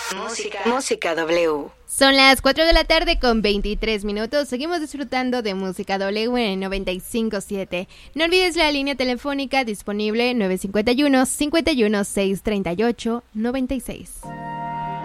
Música W. Son las 4 de la tarde con 23 minutos. Seguimos disfrutando de Música W en 95.7. No olvides la línea telefónica disponible 951-51638-96.